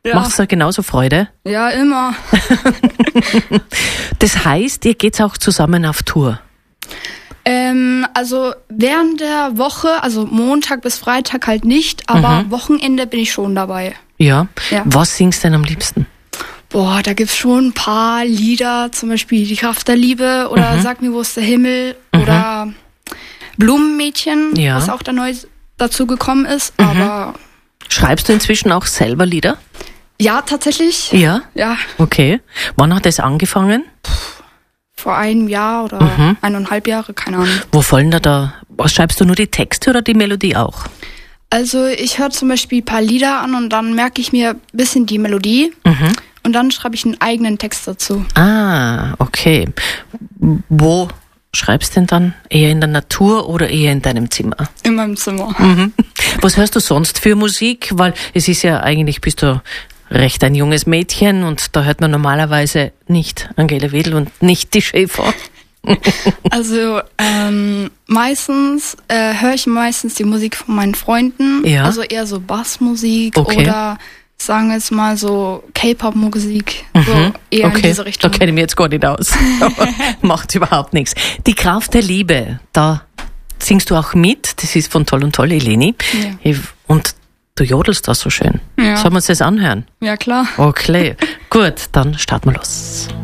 Ja. Macht es da genauso Freude? Ja, immer. Das heißt, ihr geht's auch zusammen auf Tour? Also während der Woche, also Montag bis Freitag halt nicht, aber Wochenende bin ich schon dabei. Ja. Ja. Was singst du denn am liebsten? Boah, da gibt's schon ein paar Lieder, zum Beispiel Die Kraft der Liebe oder Sag mir, wo ist der Himmel oder Blumenmädchen, Ja. was auch da neu dazu gekommen ist. Aber Schreibst du inzwischen auch selber Lieder? ja, tatsächlich. Ja. Ja, Okay. Wann hat das angefangen? vor einem Jahr oder 1,5 Jahre, keine Ahnung. Wo fallen da, was schreibst du, nur die Texte oder die Melodie auch? Also ich höre zum Beispiel ein paar Lieder an und dann merke ich mir ein bisschen die Melodie und dann schreibe ich einen eigenen Text dazu. Ah, okay. Wo schreibst du denn dann? Eher in der Natur oder eher in deinem Zimmer? In meinem Zimmer. Was hörst du sonst für Musik? Weil es ist ja eigentlich, bist du recht ein junges Mädchen und da hört man normalerweise nicht Angela Wedel und nicht die Schäfer. Also meistens höre ich meistens die Musik von meinen Freunden. Ja. Also eher so Bassmusik Okay. oder sagen wir jetzt mal so K-Pop-Musik. So eher in diese Richtung. Da kenne ich mich jetzt gar nicht aus. Aber macht überhaupt nichts. Die Kraft der Liebe, da singst du auch mit. Das ist von Toll und Toll, Eleni. Ja. Und du jodelst da so schön. Ja. Sollen wir uns das anhören? Ja, klar. Okay, gut, dann starten wir los.